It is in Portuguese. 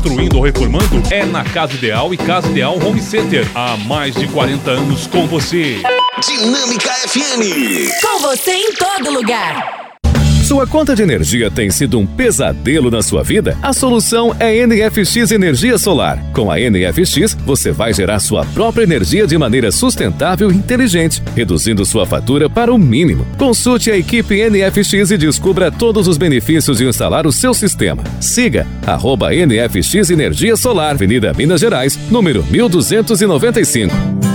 construindo ou reformando? É na Casa Ideal e Casa Ideal Home Center. Há mais de 40 anos com você. Dinâmica FM. Com você em todo lugar. Sua conta de energia tem sido um pesadelo na sua vida? A solução é NFX Energia Solar. Com a NFX, você vai gerar sua própria energia de maneira sustentável e inteligente, reduzindo sua fatura para o mínimo. Consulte a equipe NFX e descubra todos os benefícios de instalar o seu sistema. Siga @NFX Energia Solar, Avenida Minas Gerais, número 1295.